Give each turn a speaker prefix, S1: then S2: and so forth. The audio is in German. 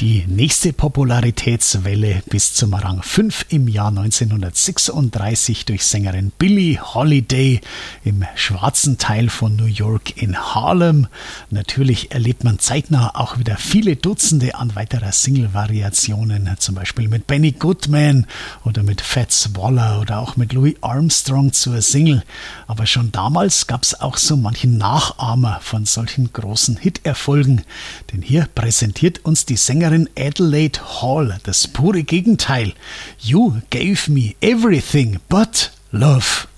S1: Die nächste Popularitätswelle bis zum Rang 5 im Jahr 1936 durch Sängerin Billie Holiday im schwarzen Teil von New York in Harlem. Natürlich erlebt man zeitnah auch wieder viele Dutzende an weiterer Single-Variationen, zum Beispiel mit Benny Goodman oder mit Fats Waller oder auch mit Louis Armstrong zur Single. Aber schon damals gab es auch so manchen Nachahmer von solchen großen Hiterfolgen. Denn hier präsentiert uns die Sängerin Adelaide Hall das pure Gegenteil. You gave me everything but love.